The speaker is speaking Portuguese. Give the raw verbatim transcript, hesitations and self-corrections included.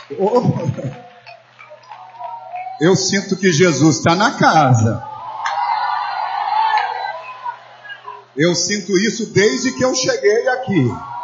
Oh, eu sinto que Jesus está na casa. Eu sinto isso desde que eu cheguei aqui.